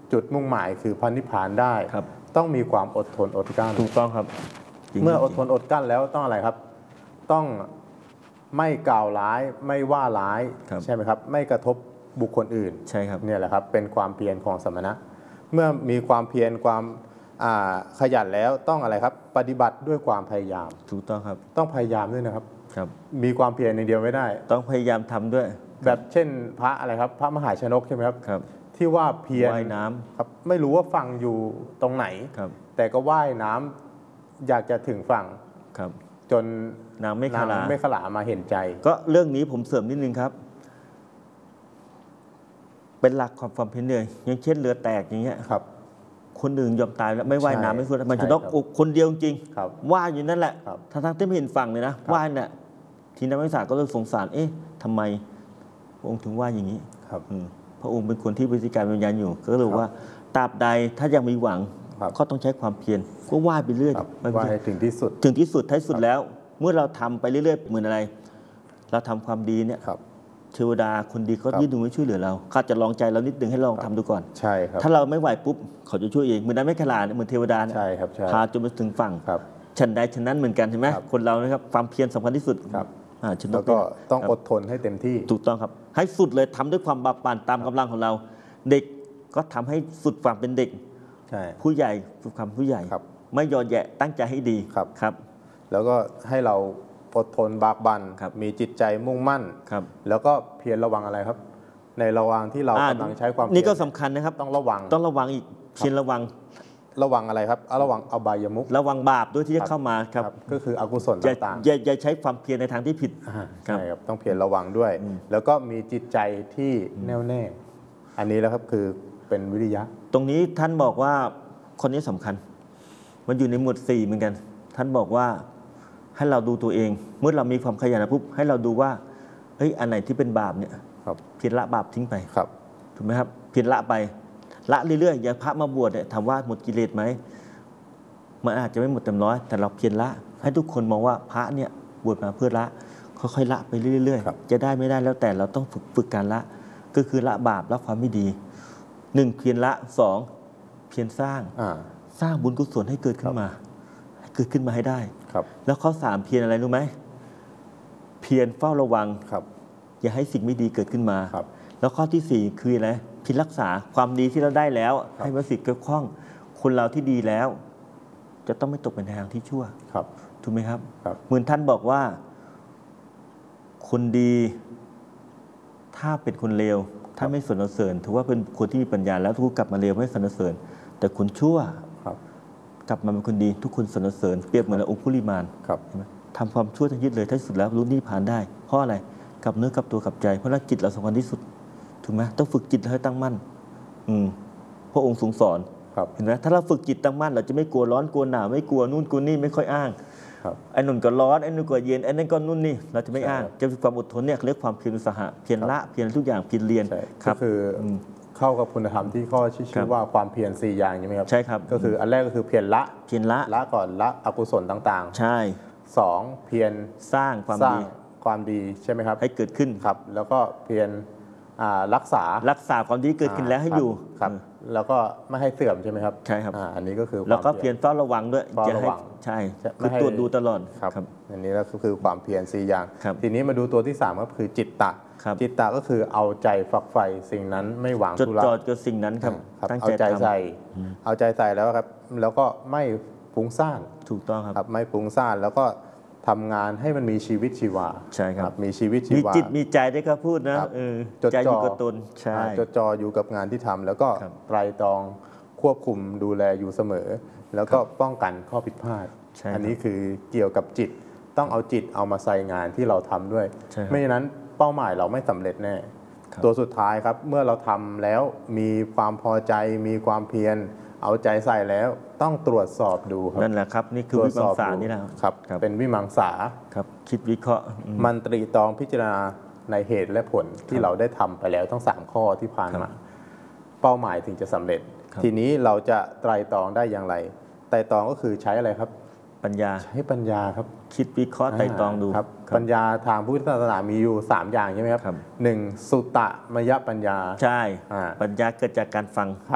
จุดมุ่งหมายคือพระนิพพานได้ต้องมีความอดทนอดกลั้นถูกต้องครับเมื่ออดทนอดกลั้นแล้วต้องอะไรครับต้องไม่กล่าวร้ายไม่ว่าร้ายใช่ไหมครับไม่กระทบบุคคลอื่นใช่ครับเนี่ยแหละครับเป็นความเพียรของสมณะเมื่อมีความเพียรความขยันแล้วต้องอะไรครับปฏิบัติด้วยความพยายามถูกต้องครับต้องพยายามด้วยนะครับมีความเพียรอย่างเดียวไม่ได้ต้องพยายามทำด้วยแบบเช่นพระอะไรครับพระมหาชนกใช่ไหมครับที่ว่าเพียรว่ายน้ำครับไม่รู้ว่าฝั่งอยู่ตรงไหนแต่ก็ว่ายน้ำอยากจะถึงฝั่งจนนางไม่ขลามาเห็นใจก็เรื่องนี้ผมเสริมนิดนึงครับเป็นหลักความเพียรเลยอย่างเช่นเรือแตกอย่างเงี้ยคนอื่นยอมตายแล้วไม่ว่ายน้ำไม่สู้มันจะต้องอกคนเดียวจริงว่ายอยู่นั่นแหละทั้งที่ไม่เห็นฝั่งเลยนะว่ายเนี่ยทีนักวิทยาศาสตร์ก็เลยสงสารทำไมพระองค์ถึงว่าอย่างนี้พระองค์เป็นคนที่บริการวิญญาณอยู่ก็เลยว่าตราบใดถ้ายังมีหวังก็ต้องใช้ความเพียรก็ว่ายไปเรื่อยว่ายถึงที่สุดท้ายสุดแล้วเมื่อเราทำไปเรื่อยๆเหมือนอะไรเราทำความดีเนี่ยเทวดาคนดีเขายื่นมือช่วยเหลือเราเขาจะลองใจเรานิดนึงให้ลองทำดูก่อนใช่ครับถ้าเราไม่ไหวปุ๊บเขาจะช่วยเองเหมือนนั้นไม่ขลาดเหมือนเทวดาใช่ครับพาจนไปถึงฝั่งฉันใดฉันนั้นเหมือนกันใช่ไหมคนเรานะครับความเพียรสำคัญที่สุดแล้วก็ต้องอดทนให้เต็มที่ถูกต้องครับให้สุดเลยทำด้วยความบากบั่นตามกำลังของเราเด็กก็ทำให้สุดความเป็นเด็กผู้ใหญ่สุดความผู้ใหญ่ไม่ยอแยะตั้งใจให้ดีครับแล้วก็ให้เราอดทนบากบั่นมีจิตใจมุ่งมั่นแล้วก็เพียรระวังอะไรครับในระหว่างที่เรากำลังใช้ความนี่ก็สำคัญนะครับต้องระวังอีกเพียรระวังอะไรครับระวังอบายมุขระวังบาปด้วยที่จะเข้ามาครับก็คืออกุศลต่างๆอย่าใช้ความเพียรในทางที่ผิดใช่ครับต้องเพียรระวังด้วยแล้วก็มีจิตใจที่แน่วแน่อันนี้แล้วครับคือเป็นวิริยะตรงนี้ท่านบอกว่าคนนี้สำคัญมันอยู่ในหมวด4เหมือนกันท่านบอกว่าให้เราดูตัวเองเมื่อเรามีความขยันปุ๊บให้เราดูว่าอันไหนที่เป็นบาปเนี่ยเพียรละบาปทิ้งไปถูกไหมครับเพียรละไปละเรื่อยๆอย่างพระมาบวชเนี่ยถามว่าหมดกิเลสไหมมันอาจจะไม่หมดเต็มร้อยแต่เราเพียรละให้ทุกคนมองว่าพระเนี่ยบวชมาเพื่อละค่อยๆละไปเรื่อยๆจะได้ไม่ได้แล้วแต่เราต้องฝึกการละก็คือละบาปละความไม่ดี1เพียรละ2เพียรสร้างบุญกุศลให้เกิดขึ้นมาให้ได้แล้วข้อ3เพียรอะไรรู้ไหมเพียรเฝ้าระวังอย่าให้สิ่งไม่ดีเกิดขึ้นมาแล้วข้อที่4คืออะไรเพียรรักษาความดีที่เราได้แล้วให้ประสิทธิ์เกี่ยวข้องคนเราที่ดีแล้วจะต้องไม่ตกเป็นทางที่ชั่วถูกไหมครับเหมือนท่านบอกว่าคนดีถ้าเป็นคนเลวถ้าไม่สรรเสริญถือว่าเป็นคนที่มีปัญญาแล้วทุกกลับมาเลวไม่สรรเสริญแต่คนชั่วกลับมาเป็นคนดีทุกคนสรรเสริญเปรียบเหมือนองคุลิมานทำความชั่วทั้งยึดเลยท้ายสุดแล้วรู้นิพพานได้เพราะอะไรกับเนื้อกับตัวกับใจเพราะจิตเราสำคัญที่สุดถูกไหมต้องฝึกจิตให้ตั้งมั่นพระองค์ทรงสอนเห็นไหมถ้าเราฝึกจิตตั้งมั่นเราจะไม่กลัวร้อนกลัวหนาวไม่กลัวนู่นกลัวนี่ไม่ค่อยอ้างไอ้นุ่นก็ร้อนไอ้นุ่นก็เย็นไอ้นั่นก็นู่นนี่เราจะไม่อ้างจะมีความอดทนเนี่ยเรียกความเพียรอุตสาหะเพียรละเพียรทุกอย่างเพียรเรียนก็คือเข้ากับคุณธรรมที่ข้อชื่อว่าความเพียร4อย่างใช่ไหมครับใช่ครับก็คืออันแรกก็คือเพียรละก่อนละอกุศลต่างๆใช่ 2เพียรสร้างความดีใช่ไหมครับให้เกิดขึ้นครับแล้วก็เพียรรักษาความดีเกิดขึ้นแล้วให้อยู่ครับแล้วก็ไม่ให้เสื่อมใช่ไหมครับใช่ครับอันนี้ก็คือแล้วก็เพียรเฝ้าระวังด้วยจะให้ใช่คือตรวจดูตลอดครับอันนี้ก็คือความเพียร4อย่างทีนี้มาดูตัวที่3ก็คือจิตตะก็คือเอาใจฝักใฝ่สิ่งนั้นไม่หวังธุระจดจ่อกับสิ่งนั้นครับเอาใจใส่แล้วครับแล้วก็ไม่ฟุ้งซ่านถูกต้องครับไม่ฟุ้งซ่านแล้วก็ทำงานให้มันมีชีวิตชีวาใช่ครับมีชีวิตชีวามีจิตมีใจได้ก็พูดนะใจอยู่กับตนใช่จดจ่ออยู่กับงานที่ทำแล้วก็ไตรตรองควบคุมดูแลอยู่เสมอแล้วก็ป้องกันข้อผิดพลาดอันนี้คือเกี่ยวกับจิตต้องเอาจิตเอามาใส่งานที่เราทำด้วยไม่อย่างนั้นเป้าหมายเราไม่สำเร็จแน่ตัวสุดท้ายครับเมื่อเราทำแล้วมีความพอใจมีความเพียรเอาใจใส่แล้วต้องตรวจสอบดูครับนั่นแหละครับนี่คือวิมังสานี่นะครับเป็นวิมังสาครับคิดวิเคราะห์มันตรีตรองพิจารณาในเหตุและผลที่เราได้ทำไปแล้วทั้ง3ข้อที่ผ่านมาเป้าหมายถึงจะสำเร็จทีนี้เราจะไตรตรองได้อย่างไรไตรตรองก็คือใช้อะไรครับปัญญาใช้ปัญญาครับคิดวิเคราะห์ไตรตรองดูครับปัญญาทางพุทธศาสนามีอยู่3อย่างใช่ไหมครับ1สุตตมยปัญญาใช่ปัญญาเกิดจากการฟัง